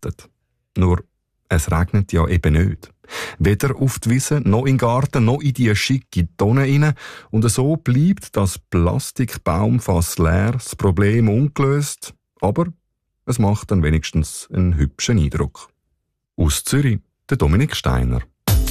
erwartet. Nur, es regnet ja eben nicht. Weder auf die Wiese, noch in den Garten, noch in die schicke Tonne rein. Und so bleibt das Plastikbaumfass leer, das Problem ungelöst. Aber es macht dann wenigstens einen hübschen Eindruck. Aus Zürich, der Dominik Steiner.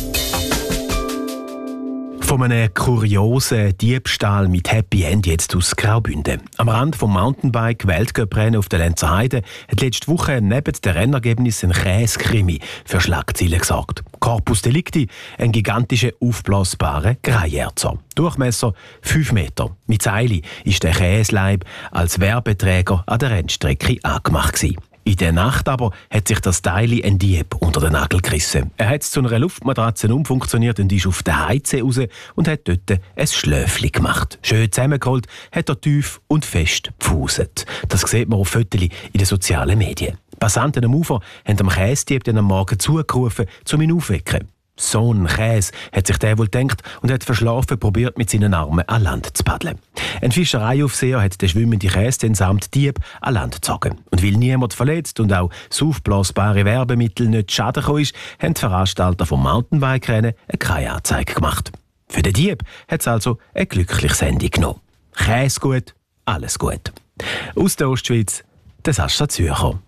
Von einem kuriosen Diebstahl mit Happy End jetzt aus Graubünden. Am Rand vom Mountainbike-Weltcuprennen auf der Lenzer Heide hat letzte Woche neben den Rennergebnissen ein Käsekrimi für Schlagzeilen gesorgt. Corpus Delicti, ein gigantischer aufblasbarer Greierzer. Durchmesser 5 Meter. Mit Seile ist der Käseleib als Werbeträger an der Rennstrecke angemacht gewesen. In der Nacht aber hat sich das Teil ein Dieb unter den Nagel gerissen. Er hat es zu einer Luftmatratze umfunktioniert und ist auf den Heize raus und hat dort ein Schläfchen gemacht. Schön zusammengeholt, hat er tief und fest gefuset. Das sieht man auf Fotos in den sozialen Medien. Passanten am Ufer haben dem Käsedieb dann am Morgen zugerufen, um ihn aufzuwecken. So ein Käse, hat sich der wohl gedacht und hat verschlafen probiert, mit seinen Armen an Land zu paddeln. Ein Fischereiaufseher hat den schwimmenden Käse den samt Dieb an Land gezogen. Und weil niemand verletzt und auch das aufblasbare Werbemittel nicht Schaden gekommen ist, haben die Veranstalter vom Mountainbike-Rennen keine Anzeige gemacht. Für den Dieb hat es also eine glückliche Sendung genommen. Käse gut, alles gut. Aus der Ostschweiz, der Sascha Zürcher.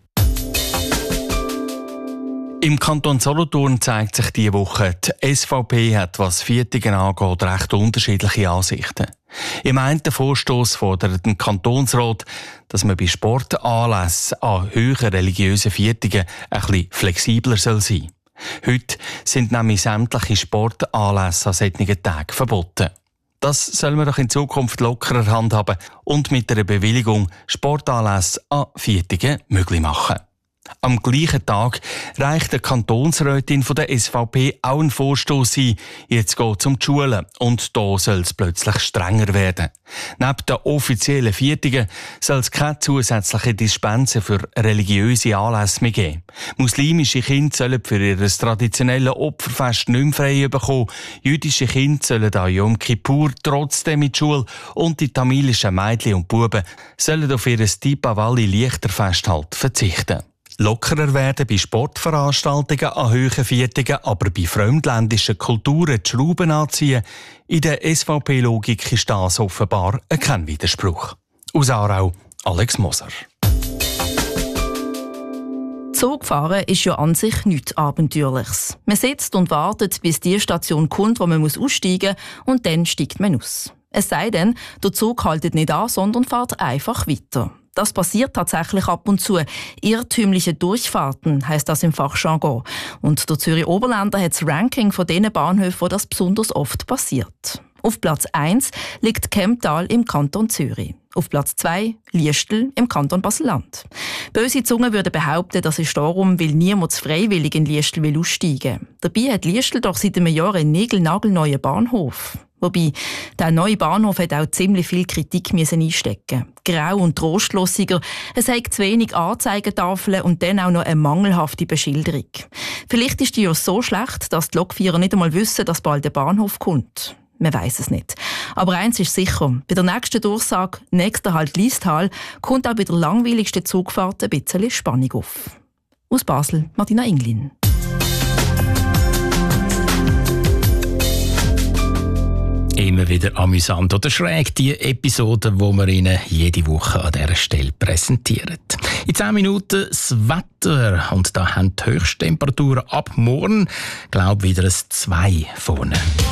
Im Kanton Solothurn zeigt sich diese Woche, die SVP hat, was Viertungen angeht, recht unterschiedliche Ansichten. Im einen Vorstoss fordert der Kantonsrat, dass man bei Sportanlässen an höheren religiösen Viertungen ein bisschen flexibler sein soll. Heute sind nämlich sämtliche Sportanlässe an solchen Tagen verboten. Das soll man doch in Zukunft lockerer handhaben und mit einer Bewilligung Sportanlässe an Viertungen möglich machen. Am gleichen Tag reicht die Kantonsrätin von der SVP auch einen Vorstoss ein. Jetzt geht es um die Schulen und da soll es plötzlich strenger werden. Neben den offiziellen Viertungen soll es keine zusätzlichen Dispensen für religiöse Anlässe mehr geben. Muslimische Kinder sollen für ihr traditionelles Opferfest nicht mehr frei bekommen. Jüdische Kinder sollen an Yom Kippur trotzdem in die Schule und die tamilischen Mädchen und Buben sollen auf ihr Deepavali-Lichterfest verzichten. Lockerer werden bei Sportveranstaltungen an hohen Viertungen, aber bei fremdländischen Kulturen die Schrauben anziehen. In der SVP-Logik ist das offenbar kein Widerspruch. Aus Aarau, Alex Moser. Zugfahren ist ja an sich nichts Abenteuerliches. Man sitzt und wartet, bis die Station kommt, wo man aussteigen muss, und dann steigt man aus. Es sei denn, der Zug haltet nicht an, sondern fährt einfach weiter. Das passiert tatsächlich ab und zu. Irrtümliche Durchfahrten heisst das im Fachjargon. Und der Zürich Oberländer hat das Ranking von den Bahnhöfen, wo das besonders oft passiert. Auf Platz 1 liegt Kemptal im Kanton Zürich. Auf Platz 2 Liestel im Kanton Basel-Land. Böse Zungen würden behaupten, das ist darum, weil niemand freiwillig in Liestel aussteigen will. Dabei hat Liestel doch seit einem Jahr einen niegelnagelneuen Bahnhof. Wobei, der neue Bahnhof hat auch ziemlich viel Kritik einstecken. Grau und trostlossiger, es hat zu wenig Anzeigetafeln und dann auch noch eine mangelhafte Beschilderung. Vielleicht ist die ja so schlecht, dass die Lokführer nicht einmal wissen, dass bald der Bahnhof kommt. Man weiss es nicht. Aber eins ist sicher, bei der nächsten Durchsage, nächster Halt Liestal, kommt auch bei der langweiligsten Zugfahrt ein bisschen Spannung auf. Aus Basel, Martina Inglin. Immer wieder amüsant oder schräg, die Episoden, die wir Ihnen jede Woche an dieser Stelle präsentieren. In 10 Minuten das Wetter. Und da haben die Höchsttemperaturen ab morgen, glaube ich, wieder ein 2 vorne.